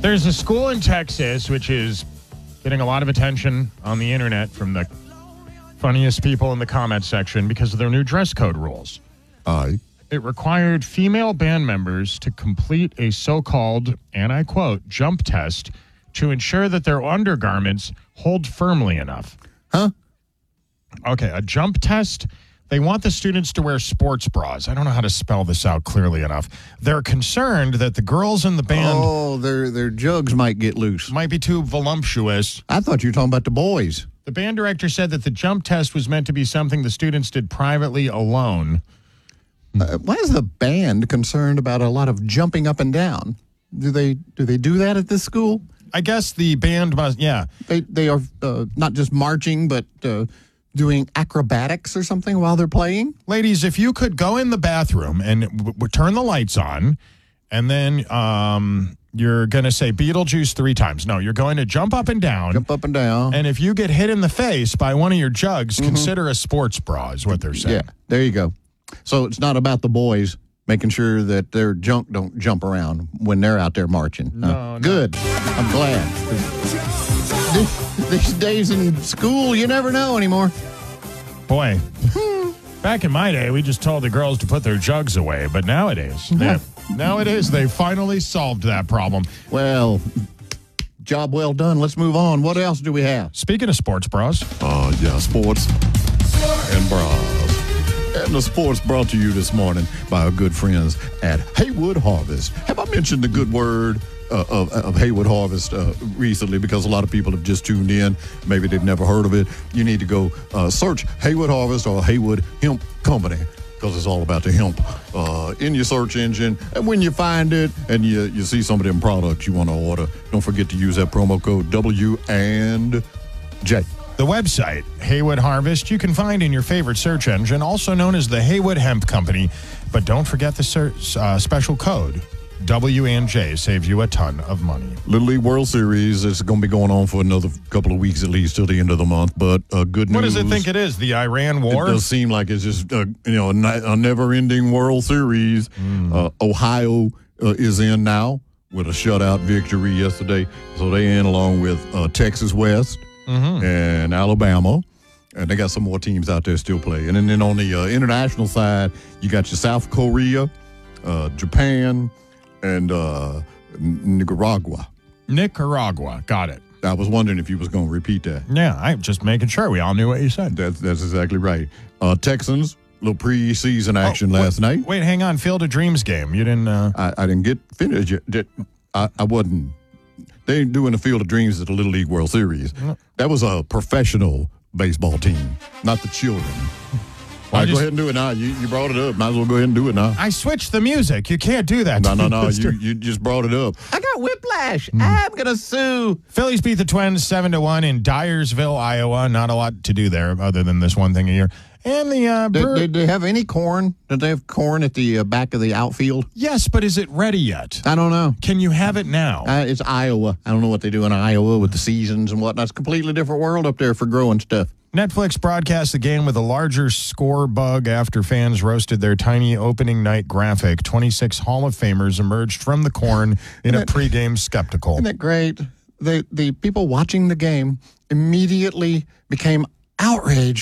There's a school in Texas which is getting a lot of attention on the internet from the funniest people in the comment section because of their new dress code rules. Aye. It required female band members to complete a so-called, and I quote, jump test to ensure that their undergarments hold firmly enough. Huh? Okay, a jump test. They want the students to wear sports bras. I don't know how to spell this out clearly enough. They're concerned that the girls in the band their jugs might get loose. might be too voluptuous. I thought you were talking about the boys. The band director said that the jump test was meant to be something the students did privately alone. Why is the band concerned about a lot of jumping up and down? Do they do that at this school? I guess the band must, yeah. They are not just marching, but doing acrobatics or something while they're playing? Ladies, if you could go in the bathroom and turn the lights on, and then you're going to say Beetlejuice 3 times. No, you're going to jump up and down. Jump up and down. And if you get hit in the face by one of your jugs, consider a sports bra is what they're saying. Yeah, there you go. So it's not about the boys making sure that their junk don't jump around when they're out there marching. No. Good. I'm glad. These days in school, you never know anymore. Boy, back in my day, we just told the girls to put their jugs away. But nowadays, they finally solved that problem. Well, job well done. Let's move on. What else do we have? Speaking of sports bras. Sports and bras. And the sports brought to you this morning by our good friends at Haywood Harvest. Have I mentioned the good word of Haywood Harvest recently? Because a lot of people have just tuned in. Maybe they've never heard of it. You need to go search Haywood Harvest or Haywood Hemp Company, because it's all about the hemp in your search engine. And when you find it and you see some of them products you want to order, don't forget to use that promo code W&J. The website, Haywood Harvest, you can find in your favorite search engine, also known as the Haywood Hemp Company. But don't forget the special code, W&J, saves you a ton of money. Little League World Series is going to be going on for another couple of weeks at least till the end of the month. But good news. What does it think it is? The Iran war? It does seem like it's just a never-ending World Series. Ohio is in now with a shutout victory yesterday. So they in along with Texas West. And Alabama, and they got some more teams out there still playing. And then on the international side, you got your South Korea, Japan, and Nicaragua. Nicaragua, got it. I was wondering if you was going to repeat that. Yeah, I'm just making sure we all knew what you said. That's exactly right. Texans, little preseason action last night. Wait, hang on. Field of Dreams game. You didn't... I didn't get finished yet. I wasn't... They ain't doing the Field of Dreams at the Little League World Series. That was a professional baseball team, not the children. Go ahead and do it now. You brought it up. Might as well go ahead and do it now. I switched the music. You can't do that. No. You just brought it up. I got whiplash. I'm going to sue. Phillies beat the Twins 7-1 in Dyersville, Iowa. Not a lot to do there other than this one thing a year. And the Did they have any corn? Did they have corn at the back of the outfield? Yes, but is it ready yet? I don't know. Can you have it now? It's Iowa. I don't know what they do in Iowa with the seasons and whatnot. It's a completely different world up there for growing stuff. Netflix broadcast the game with a larger score bug after fans roasted their tiny opening night graphic. 26 Hall of Famers emerged from the corn in a pregame spectacle. Isn't that great? The people watching the game immediately became outraged